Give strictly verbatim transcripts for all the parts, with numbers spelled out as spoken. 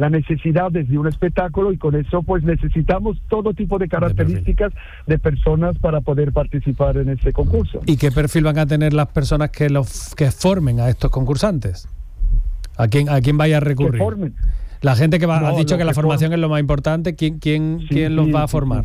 las necesidades de un espectáculo, y con eso pues necesitamos todo tipo de características de personas para poder participar en este concurso. ¿Y qué perfil van a tener las personas que los que formen a estos concursantes? ¿A quién, a quién vaya a recurrir? Que formen. La gente que va, No, has dicho que, que la formación formen. es lo más importante. ¿Quién, quién, Sí, quién sí, los va a sí, formar? sí.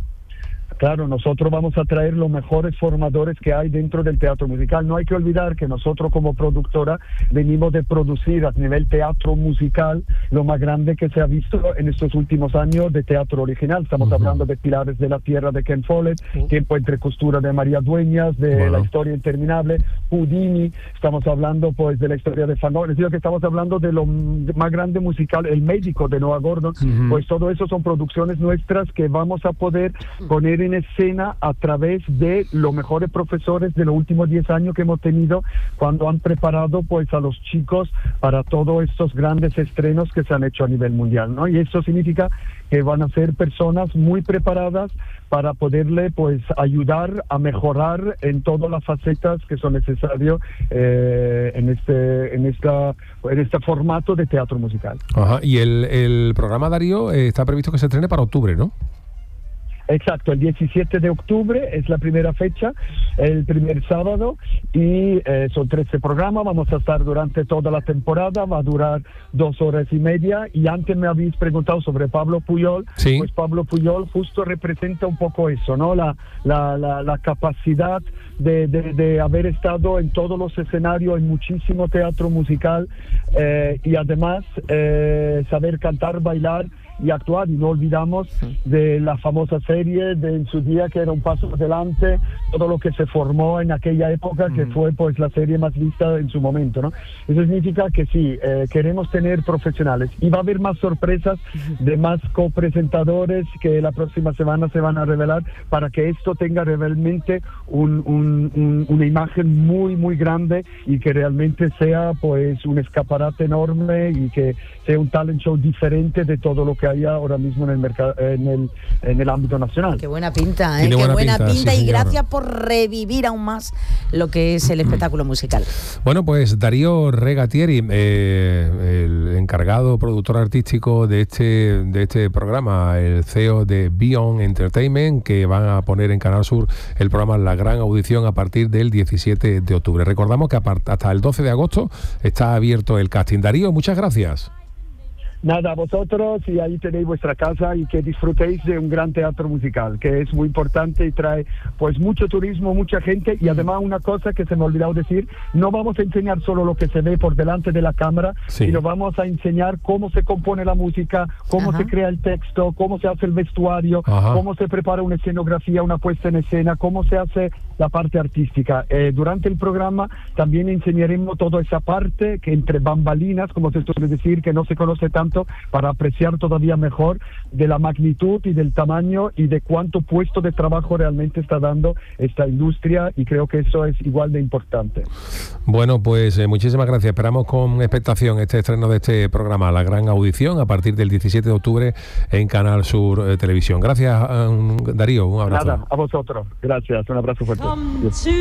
Claro, nosotros vamos a traer los mejores formadores que hay dentro del teatro musical. No hay que olvidar que nosotros como productora venimos de producir a nivel teatro musical lo más grande que se ha visto en estos últimos años de teatro original. Estamos uh-huh. hablando de Pilares de la Tierra de Ken Follett, uh-huh. Tiempo entre costura de María Dueñas, de bueno. La historia interminable, Houdini. Estamos hablando pues de la historia de Fanon. Es decir, que estamos hablando de lo más grande musical, El Médico de Noah Gordon. Uh-huh. Pues todo eso son producciones nuestras que vamos a poder poner en escena a través de los mejores profesores de los últimos diez años que hemos tenido, cuando han preparado pues a los chicos para todos estos grandes estrenos que se han hecho a nivel mundial, ¿no? Y eso significa que van a ser personas muy preparadas para poderle pues ayudar a mejorar en todas las facetas que son necesarias eh, en este en esta en este formato de teatro musical. Ajá. Y el, el programa, Darío, eh, está previsto que se estrene para octubre, ¿no? Exacto, el diecisiete de octubre es la primera fecha, el primer sábado, y eh, son trece programas. Vamos a estar durante toda la temporada, va a durar dos horas y media. Y antes me habéis preguntado sobre Pablo Pujol. Sí. Pues Pablo Pujol justo representa un poco eso, ¿no? La, la, la, la capacidad de, de, de haber estado en todos los escenarios, en muchísimo teatro musical, eh, y además eh, saber cantar, bailar y actuar. Y no olvidamos de la famosa serie de en su día, que era un paso adelante, todo lo que se formó en aquella época, que fue pues la serie más vista en su momento, ¿no? Eso significa que sí, eh, queremos tener profesionales, y va a haber más sorpresas de más copresentadores que la próxima semana se van a revelar, para que esto tenga realmente un, un, un, una imagen muy muy grande, y que realmente sea pues un escaparate enorme, y que sea un talent show diferente de todo lo que hay ahora mismo en el mercado, en el, en el ámbito nacional. Qué buena pinta, ¿eh? Tiene Qué buena buena pinta, pinta, sí, y señora. Gracias por revivir aún más lo que es el espectáculo musical. Bueno, pues Darío Regatieri, eh, el encargado productor artístico de este de este programa, el C E O de Beyond Entertainment, que van a poner en Canal Sur el programa La Gran Audición a partir del diecisiete de octubre. Recordamos que hasta el doce de agosto está abierto el casting. Darío, muchas gracias. Nada, a vosotros, y ahí tenéis vuestra casa, y que disfrutéis de un gran teatro musical, que es muy importante y trae pues mucho turismo, mucha gente. Y además, una cosa que se me ha olvidado decir, no vamos a enseñar solo lo que se ve por delante de la cámara, sí. sino vamos a enseñar cómo se compone la música, cómo Ajá. se crea el texto, cómo se hace el vestuario, Ajá. cómo se prepara una escenografía, una puesta en escena, cómo se hace la parte artística. Eh, durante el programa también enseñaremos toda esa parte que entre bambalinas, como se suele decir, que no se conoce tanto, para apreciar todavía mejor de la magnitud y del tamaño y de cuánto puesto de trabajo realmente está dando esta industria, y creo que eso es igual de importante. Bueno, pues eh, muchísimas gracias. Esperamos con expectación este estreno de este programa, La Gran Audición, a partir del diecisiete de octubre en Canal Sur eh, Televisión. Gracias, um, Darío, un abrazo. Nada, a vosotros. Gracias, un abrazo fuerte.